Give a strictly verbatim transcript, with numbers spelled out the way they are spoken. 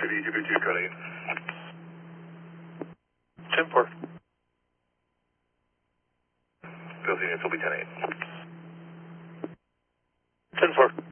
City, two two code eight. ten four. Building units will be ten eight. ten four.